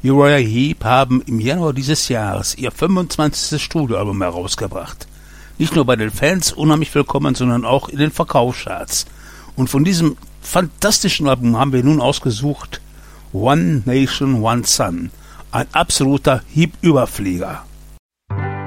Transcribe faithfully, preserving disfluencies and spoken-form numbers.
Uriah Heep haben im Januar dieses Jahres ihr fünfundzwanzigstes Studioalbum herausgebracht. Nicht nur bei den Fans unheimlich willkommen, sondern auch in den Verkaufscharts. Und von diesem fantastischen Album haben wir nun ausgesucht One Nation, One Sun. Ein absoluter Heep-Überflieger.